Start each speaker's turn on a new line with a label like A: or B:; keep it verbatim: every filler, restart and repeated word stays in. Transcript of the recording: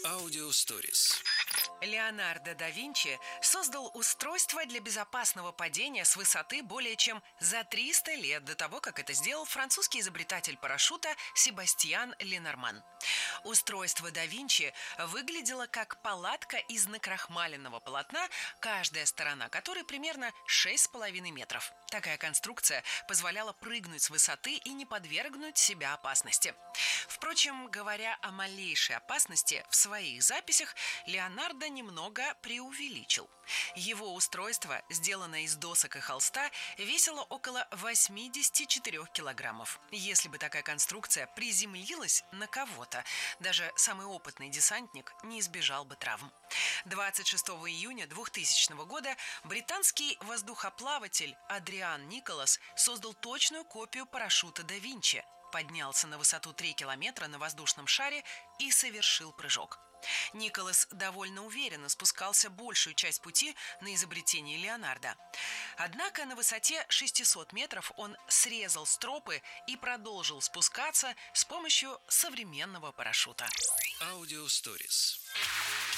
A: Аудиосторис.
B: Леонардо да Винчи создал устройство для безопасного падения с высоты более чем за триста лет до того, как это сделал французский изобретатель парашюта Себастьян Ленорман. Устройство да Винчи выглядело как палатка из накрахмаленного полотна, каждая сторона которой примерно шесть с половиной метров. Такая конструкция позволяла прыгнуть с высоты и не подвергнуть себя опасности. Впрочем, говоря о малейшей опасности, в своих записях Леонардо немного преувеличил. Его устройство, сделанное из досок и холста, весило около восемьдесят четыре килограммов. Если бы такая конструкция приземлилась на кого-то, даже самый опытный десантник не избежал бы травм. двадцать шестого июня двухтысячного года британский воздухоплаватель Адриан Николас создал точную копию парашюта да Винчи, поднялся на высоту три километра на воздушном шаре и совершил прыжок. Николас довольно уверенно спускался большую часть пути на изобретение Леонардо. Однако на высоте шестисот метров он срезал стропы и продолжил спускаться с помощью современного парашюта.
A: Аудиосторис.